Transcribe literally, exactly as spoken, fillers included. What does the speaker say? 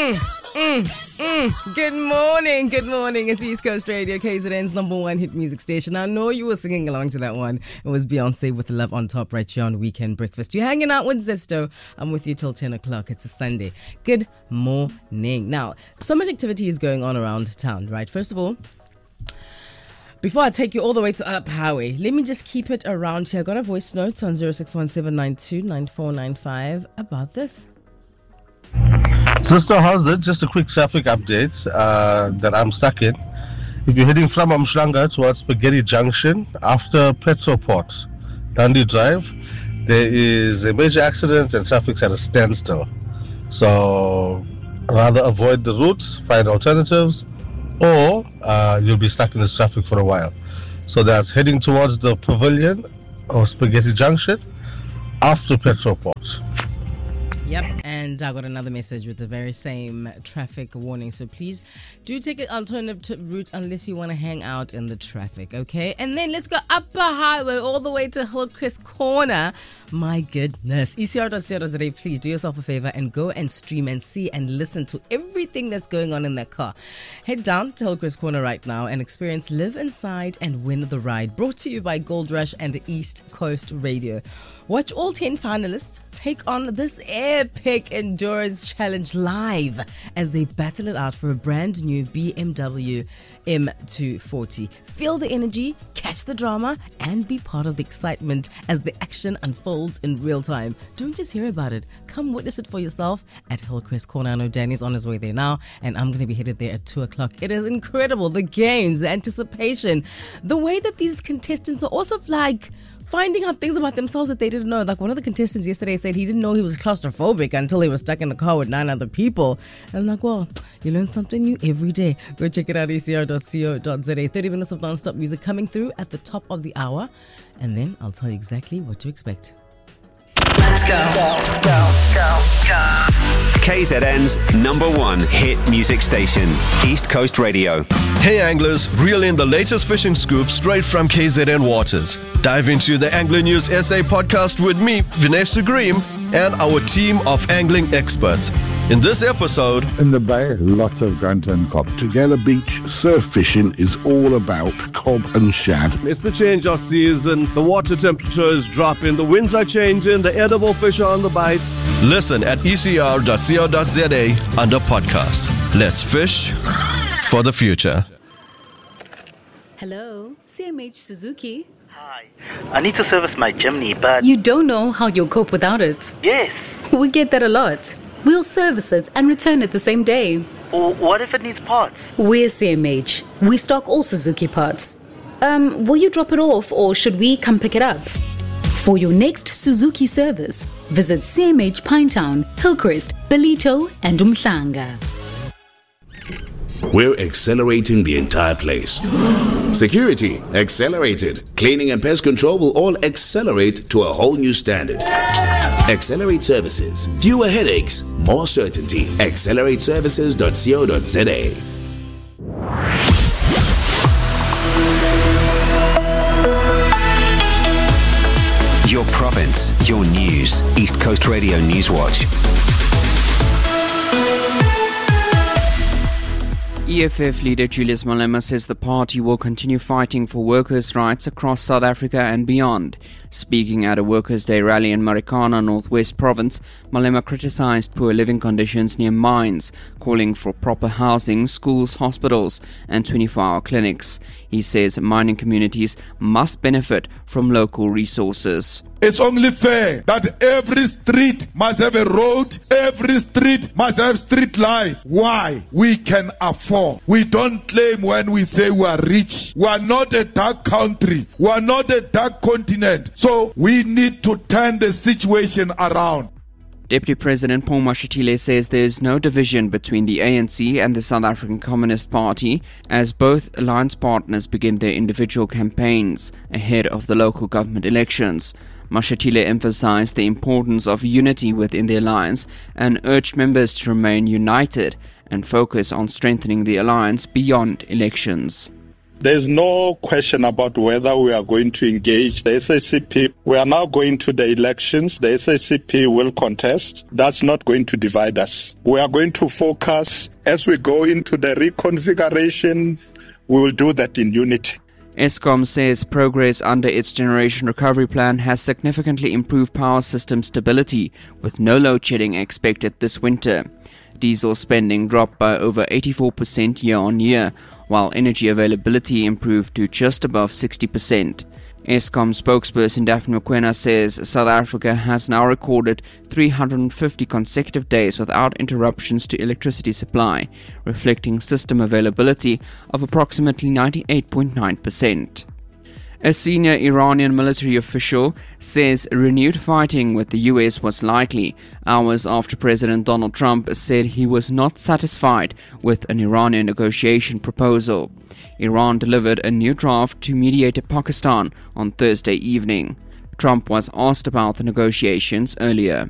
Mm, mm, mm. Good morning, good morning. It's East Coast Radio, K Z N's number one hit music station. I know you were singing along to that one. It was Beyonce with Love on Top right here on Weekend Breakfast. You're hanging out with Zesto. I'm with you till ten o'clock. It's a Sunday. Good morning. Now, so much activity is going on around town, right? First of all, before I take you all the way to Up Highway, let me just keep it around here. I got a voice note on zero six one seven nine two nine four nine five about this. Sister, how's it? Just a quick traffic update uh, that I'm stuck in. If you're heading from Umhlanga towards Spaghetti Junction, after Petroport, Dundee Drive, there is a major accident and traffic's at a standstill. So rather avoid the routes, find alternatives, or uh, you'll be stuck in this traffic for a while. So that's heading towards the Pavilion or Spaghetti Junction after Petroport. Yep, and I got another message with the very same traffic warning. So please do take an alternative route unless you want to hang out in the traffic, okay? And then let's go up the highway all the way to Hillcrest Corner. My goodness. E C R dot co dot za, please do yourself a favor and go and stream and see and listen to everything that's going on in that car. Head down to Hillcrest Corner right now and experience Live Inside and Win the Ride. Brought to you by Gold Rush and East Coast Radio. Watch all ten finalists take on this epic endurance challenge live as they battle it out for a brand new B M W M two forty. Feel the energy, catch the drama, and be part of the excitement as the action unfolds in real time. Don't just hear about it. Come witness it for yourself at Hillcrest Corner. I know Danny's on his way there now, and I'm going to be headed there at two o'clock. It is incredible. The games, the anticipation, the way that these contestants are also like finding out things about themselves that they didn't know. Like one of the contestants yesterday said he didn't know he was claustrophobic until he was stuck in the car with nine other people. And I'm like, well, you learn something new every day. Go check it out, E C R dot co dot za. thirty minutes of non-stop music coming through at the top of the hour. And then I'll tell you exactly what to expect. Let's go. Go, go, go, go. K Z N's number one hit music station, East Coast Radio. Hey anglers, reel in the latest fishing scoop straight from K Z N Waters. Dive into the Angler News S A podcast with me, Vinesh Sugrim, and our team of angling experts. In this episode, in the bay, lots of grunt and cob. Together Beach surf fishing is all about cob and shad. It's the change of season, the water temperature is dropping, the winds are changing, the edible fish are on the bite. Listen at E C R dot co dot za under podcast. Let's fish for the future. Hello, C M H Suzuki. Hi, I need to service my Jimny, but you don't know how you'll cope without it. Yes. We get that a lot. We'll service it and return it the same day. Or what if it needs parts? We're C M H. We stock all Suzuki parts. Um, will you drop it off or should we come pick it up? For your next Suzuki service, visit C M H Pinetown, Hillcrest, Ballito, and Umhlanga. We're accelerating the entire place. Security, accelerated. Cleaning and pest control will all accelerate to a whole new standard. Accelerate Services. Fewer headaches, more certainty. accelerate services dot co dot za. Your province, your news. East Coast Radio News Watch. E F F leader Julius Malema says the party will continue fighting for workers' rights across South Africa and beyond. Speaking at a Workers' Day rally in Marikana, Northwest Province, Malema criticized poor living conditions near mines, calling for proper housing, schools, hospitals, and twenty-four hour clinics. He says mining communities must benefit from local resources. It's only fair that every street must have a road, every street must have street lights. Why? We can afford. We don't claim when we say we are rich. We are not a dark country. We are not a dark continent. So we need to turn the situation around. Deputy President Paul Mashatile says there is no division between the A N C and the South African Communist Party as both alliance partners begin their individual campaigns ahead of the local government elections. Mashatile emphasized the importance of unity within the alliance and urged members to remain united and focus on strengthening the alliance beyond elections. There's no question about whether we are going to engage the S A C P. We are now going to the elections. The S A C P will contest. That's not going to divide us. We are going to focus as we go into the reconfiguration. We will do that in unity. Eskom says progress under its generation recovery plan has significantly improved power system stability, with no load shedding expected this winter. Diesel spending dropped by over eighty-four percent year on year, while energy availability improved to just above sixty percent. Eskom spokesperson Daphne Mokoena says South Africa has now recorded three hundred fifty consecutive days without interruptions to electricity supply, reflecting system availability of approximately ninety-eight point nine percent. A senior Iranian military official says renewed fighting with the U S was likely, hours after President Donald Trump said he was not satisfied with an Iranian negotiation proposal. Iran delivered a new draft to mediator Pakistan on Thursday evening. Trump was asked about the negotiations earlier.